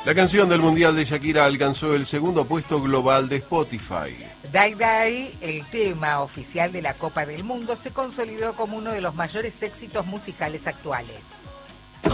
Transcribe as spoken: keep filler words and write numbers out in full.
La canción del Mundial de Shakira alcanzó el segundo puesto global de Spotify. Dai Dai, el tema oficial de la Copa del Mundo, se consolidó como uno de los mayores éxitos musicales actuales.